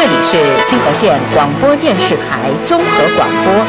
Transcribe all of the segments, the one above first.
这里是新河县广播电视台综合广播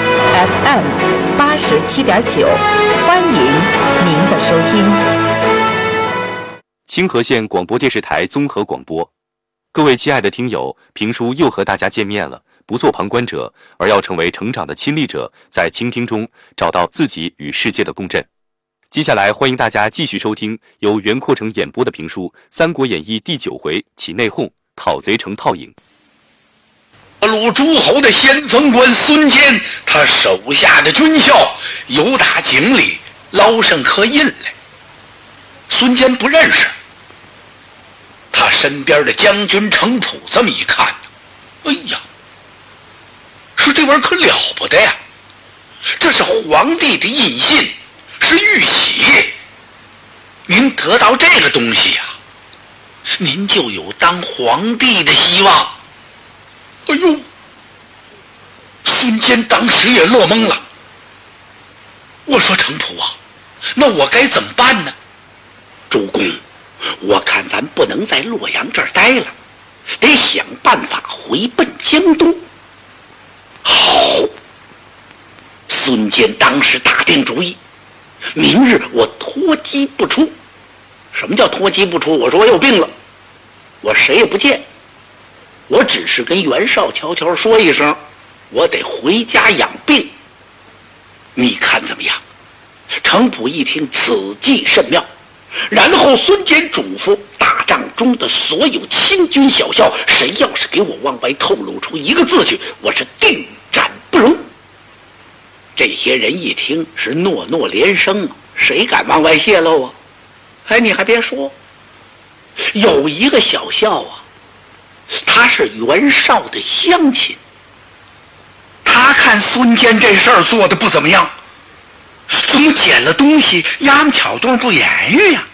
FM 87.9，欢迎您的收听。 新河县广播电视台综合广播，各位亲爱的听友，评书又和大家见面了。不做旁观者，而要成为成长的亲历者，在倾听中找到自己与世界的共振。接下来欢迎大家继续收听由袁阔成演播的评书《三国演义》第9回起内讧，讨贼成套影。 鲁诸侯的先锋官孙坚，他手下的军校有打井里捞上颗印来，孙坚不认识。他身边的将军程普这么一看，哎呀，说这玩意儿可了不得呀，这是皇帝的印信，是玉玺，您得到这个东西呀，您就有当皇帝的希望。哎呦，孙坚当时也乐懵了。我说程普啊，那我该怎么办呢？主公，我看咱不能在洛阳这儿待了，得想办法回奔江东。好，孙坚当时打定主意，明日我脱机不出。什么叫脱机不出？我说我有病了，我谁也不见，我只是跟袁绍悄悄说一声，我得回家养病。你看怎么样？程普一听，此计甚妙。然后孙坚嘱咐大帐中的所有亲军小校，谁要是给我往外透露出一个字去，我是定斩不容。这些人一听是诺诺连声，谁敢往外泄露啊？哎，你还别说，有一个小校啊，他是袁绍的乡亲，他看孙坚这事儿做的不怎么样，总捡了东西，丫们巧动不言语呀。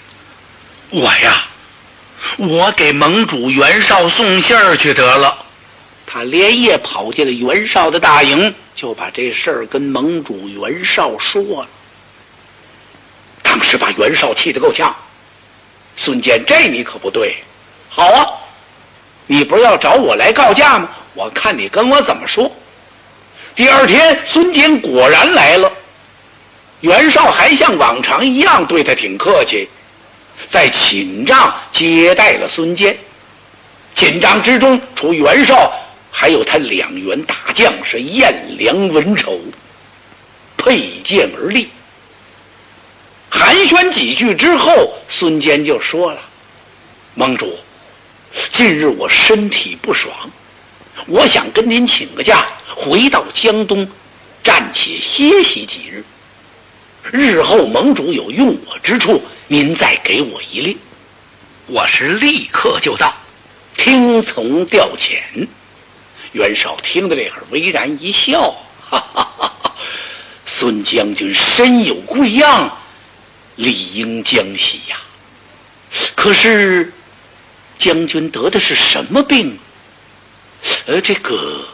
我给盟主袁绍送信儿去得了。他连夜跑进了袁绍的大营，就把这事儿跟盟主袁绍说了。当时把袁绍气得够呛。孙坚，这你可不对。好啊，你不是要找我来告假吗？我看你跟我怎么说。第二天，孙坚果然来了。袁绍还像往常一样对他挺客气，在寝帐接待了孙坚。寝帐之中，除袁绍，还有他2员大将，是颜良、文丑，佩剑而立。寒暄几句之后，孙坚就说了：“盟主，近日我身体不爽，我想跟您请个假，回到江东，暂且歇息几日。日后盟主有用我之处，您再给我一令，我是立刻就到，听从调遣。”袁绍听得这会儿微然一笑，哈哈哈哈，孙将军身有贵样，理应将息呀。可是将军得的是什么病？这个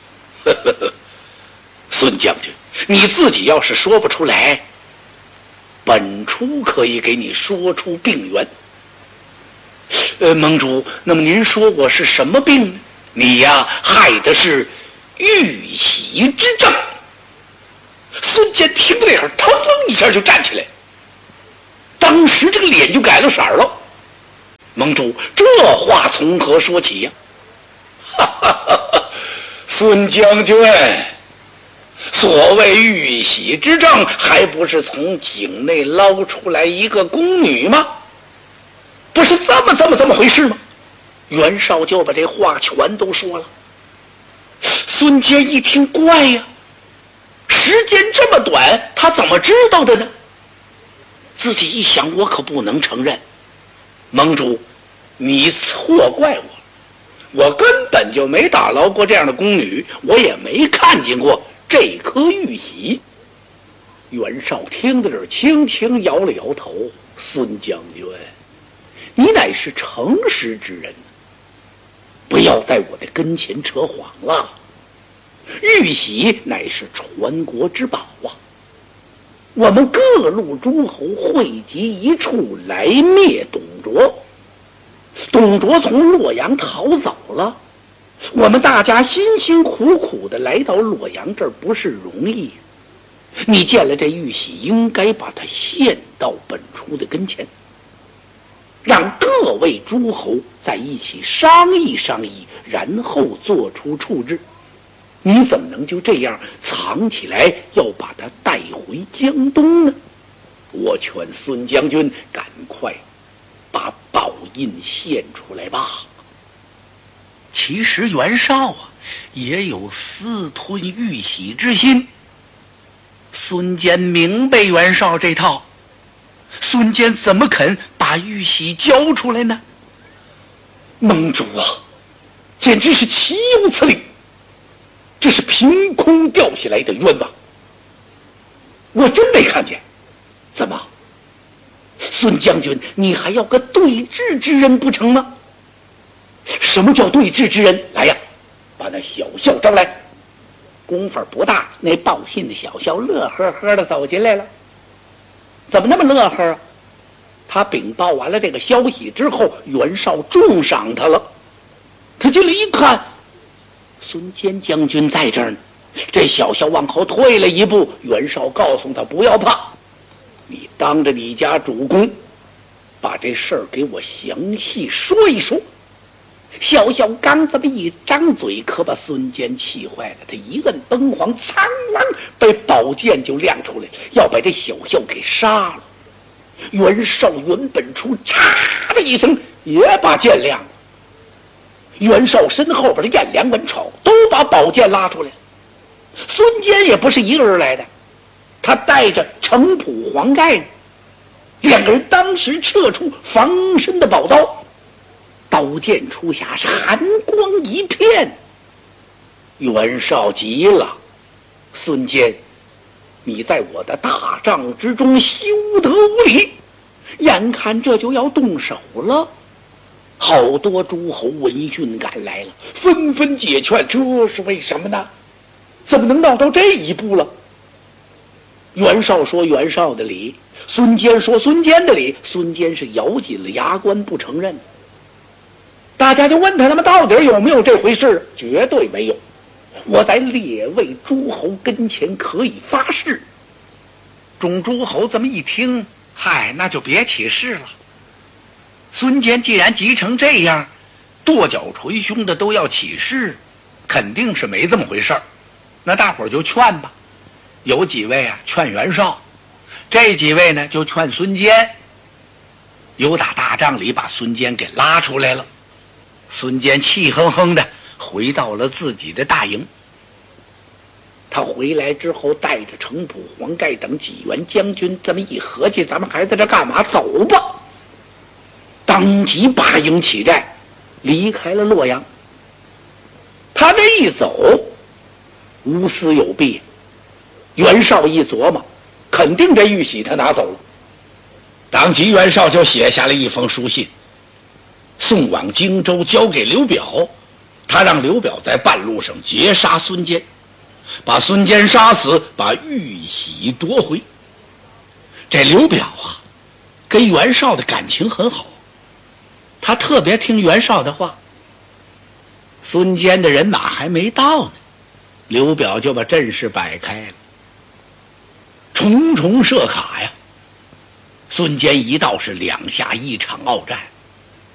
孙将军，你自己要是说不出来，本初可以给你说出病源。盟主，那么您说我是什么病呢？你呀，害的是玉玺之症。孙坚听到这会儿，腾一下就站起来，当时这个脸就改了色了。盟主，这话从何说起呀？哈哈哈哈，孙将军，所谓玉玺之症，还不是从井内捞出来一个宫女吗？不是这么回事吗？袁绍就把这话全都说了。孙坚一听，怪呀，时间这么短，他怎么知道的呢？自己一想，我可不能承认。盟主，你错怪我根本就没打捞过这样的宫女，我也没看见过这颗玉玺。袁绍听到这儿，轻轻摇了摇头。孙将军，你乃是诚实之人，不要在我的跟前扯谎了。玉玺乃是传国之宝啊，我们各路诸侯汇集一处来灭董卓。董卓从洛阳逃走了， 我们大家辛辛苦苦的来到洛阳这儿不是容易，你见了这玉玺，应该把它献到本初的跟前，让各位诸侯在一起商议商议，然后做出处置。你怎么能就这样藏起来，要把它带回江东呢？我劝孙将军赶快把宝印献出来吧。其实袁绍啊，也有私吞玉玺之心。孙坚明白袁绍这套，孙坚怎么肯把玉玺交出来呢？盟主啊，简直是岂有此理！这是凭空掉下来的冤枉，我真没看见。怎么，孙将军，你还要个对质之人不成吗？什么叫对质之人？来呀，把那小校招来。功夫不大，那报信的小校乐呵呵的走进来了。怎么那么乐呵啊？他禀报完了这个消息之后，袁绍重赏他了。他进来一看，孙坚将军在这儿呢。这小校往后退了一步，袁绍告诉他不要怕，你当着你家主公把这事儿给我详细说一说。小校刚这么一张嘴，可把孙坚气坏了。他一摁崩簧，苍啷被宝剑就亮出来，要把这小校给杀了。袁绍、袁本初嚓的一声也把剑亮了。袁绍身后边的颜良、文丑都把宝剑拉出来了。孙坚也不是一个人来的，他带着程普、黄盖，两个人当时撤出防身的宝刀，刀剑出匣，是寒光一片。袁绍急了，孙坚，你在我的大帐之中休得无礼，眼看这就要动手了。好多诸侯闻讯赶来了，纷纷解劝，这是为什么呢？怎么能闹到这一步了？袁绍说袁绍的理，孙坚说孙坚的理，孙坚是咬紧了牙关不承认。大家就问他们到底有没有这回事？绝对没有。我在列位诸侯跟前可以发誓。众诸侯这么一听，嗨，那就别起誓了。孙坚既然急成这样，跺脚捶胸的都要起誓，肯定是没这么回事儿。那大伙儿就劝吧，有几位啊劝袁绍，这几位呢就劝孙坚。由打大帐里把孙坚给拉出来了。孙坚气哼哼的回到了自己的大营。他回来之后，带着程普、黄盖等几员将军，这么一合计，咱们还在这干嘛？走吧！当即拔营起寨，离开了洛阳。他这一走，无私有弊。袁绍一琢磨，肯定这玉玺他拿走了。当即袁绍就写下了一封书信，送往荆州，交给刘表。他让刘表在半路上截杀孙坚，把孙坚杀死，把玉玺夺回。这刘表啊，跟袁绍的感情很好，他特别听袁绍的话。孙坚的人马还没到呢，刘表就把阵势摆开了，重重设卡呀。孙坚一到是两下一场鏖战。